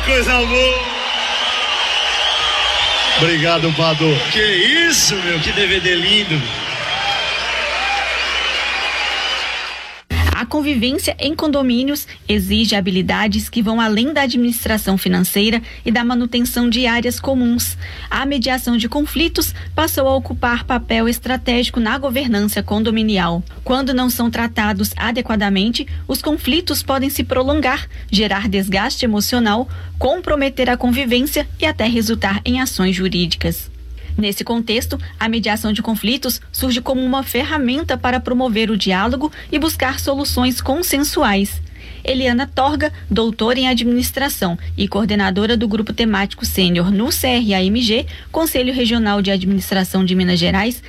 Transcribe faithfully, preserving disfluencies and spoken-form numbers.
coisa boa. Obrigado, Badu. Que isso, meu, que D V D lindo. A convivência em condomínios exige habilidades que vão além da administração financeira e da manutenção de áreas comuns. A mediação de conflitos passou a ocupar papel estratégico na governança condominial. Quando não são tratados adequadamente, os conflitos podem se prolongar, gerar desgaste emocional, comprometer a convivência e até resultar em ações jurídicas. Nesse contexto, a mediação de conflitos surge como uma ferramenta para promover o diálogo e buscar soluções consensuais. Eliana Torga, doutora em administração e coordenadora do Grupo Temático Sênior no C R A M G, Conselho Regional de Administração de Minas Gerais,